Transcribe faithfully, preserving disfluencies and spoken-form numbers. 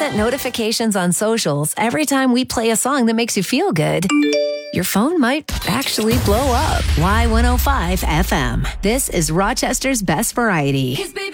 get notifications on socials every time we play a song that makes you feel good, your phone might actually blow up. Y one oh five F M. This is Rochester's Best Variety.